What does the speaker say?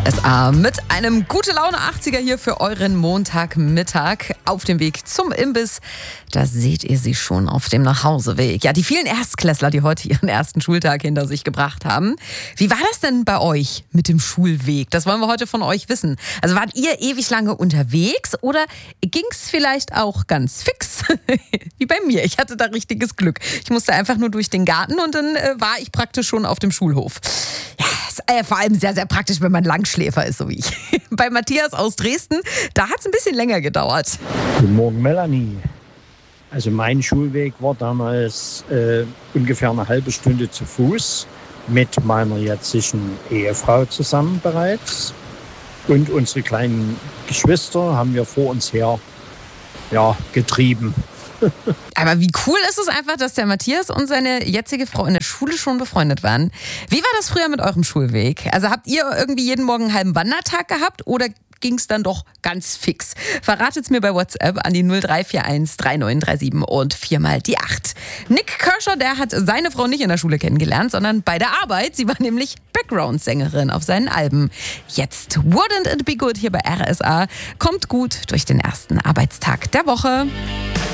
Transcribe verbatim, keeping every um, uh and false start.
R S A mit einem Gute-Laune-achtziger hier für euren Montagmittag auf dem Weg zum Imbiss. Da seht ihr sie schon auf dem Nachhauseweg. Ja, die vielen Erstklässler, die heute ihren ersten Schultag hinter sich gebracht haben. Wie war das denn bei euch mit dem Schulweg? Das wollen wir heute von euch wissen. Also wart ihr ewig lange unterwegs oder ging es vielleicht auch ganz fix? Wie bei mir. Ich hatte da richtiges Glück. Ich musste einfach nur durch den Garten und dann äh, war ich praktisch schon auf dem Schulhof. Ja, ist äh, vor allem sehr, sehr praktisch, wenn man Langschläfer ist, so wie ich. Bei Matthias aus Dresden, da hat es ein bisschen länger gedauert. Guten Morgen, Melanie. Also mein Schulweg war damals äh, ungefähr eine halbe Stunde zu Fuß mit meiner jetzigen Ehefrau zusammen bereits. Und unsere kleinen Geschwister haben wir vor uns her ja, getrieben. Aber wie cool ist es einfach, dass der Matthias und seine jetzige Frau in der Schule schon befreundet waren. Wie war das früher mit eurem Schulweg? Also habt ihr irgendwie jeden Morgen einen halben Wandertag gehabt oder ging es dann doch ganz fix? Verratet's mir bei WhatsApp an die null drei vier eins drei neun drei sieben und viermal die acht. Nick Kershaw, der hat seine Frau nicht in der Schule kennengelernt, sondern bei der Arbeit. Sie war nämlich Background-Sängerin auf seinen Alben. Jetzt Wouldn't It Be Good hier bei R S A. Kommt gut durch den ersten Arbeitstag der Woche.